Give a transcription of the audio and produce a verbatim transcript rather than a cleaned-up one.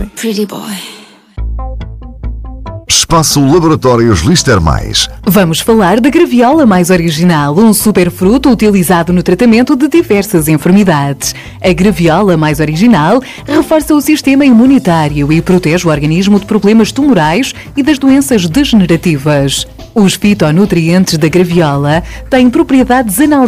Pretty boy. Espaço Laboratórios Lister Mais. Vamos falar da graviola mais original, um superfruto utilizado no tratamento de diversas enfermidades. A graviola mais original reforça o sistema imunitário e protege o organismo de problemas tumorais e das doenças degenerativas. Os fitonutrientes da graviola têm propriedades analgésicas